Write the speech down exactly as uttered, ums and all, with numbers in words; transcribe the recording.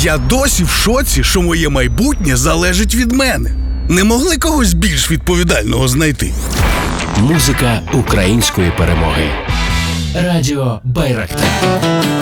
Я досі в шоці, що моє майбутнє залежить від мене. Не могли когось більш відповідального знайти? Музика української перемоги. Радіо Байрактар.